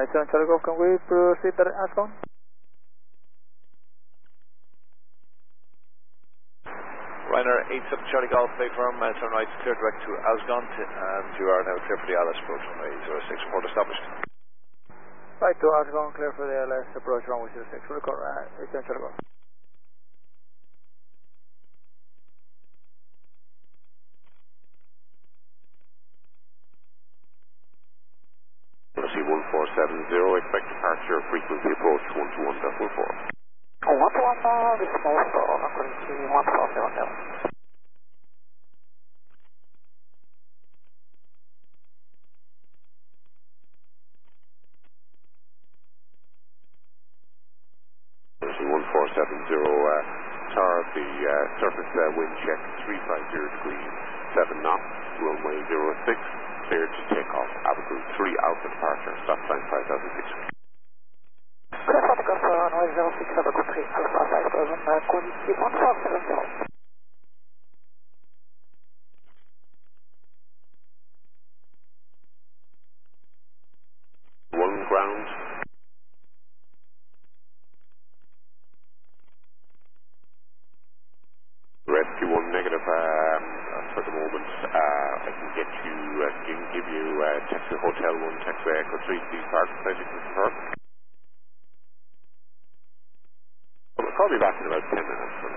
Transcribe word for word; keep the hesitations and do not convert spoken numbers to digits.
Uh, John Charlie Golf, can we proceed at Ascon? Ryanair eight seven Charlie Golf, Bay Firm, uh, turn right, clear direct to Asgont, and you are now clear for the Alice approach runway zero six, report established. Right to Ascon, clear for the L S approach runway zero six, record uh, eight seven Charlie Golf. one four seven zero, expect departure, frequency approach one two one point four. one two one, uh, this is also according to one four seven zero. one four seven zero, uh, tar the uh, surface uh, wind check three five zero degrees, seven knots, runway zero six, clear to take off, Avenue three Alpha departure, stop sign five thousand six. Clear for the golf, runway zero six, Avenue three Alpha five thousand, uh, quantity one four seven zero. One ground. Rescue one negative um, for the moment. Uh, I can get you, uh, can give you uh, taxi hotel one, taxi echo three, please park, please confirm.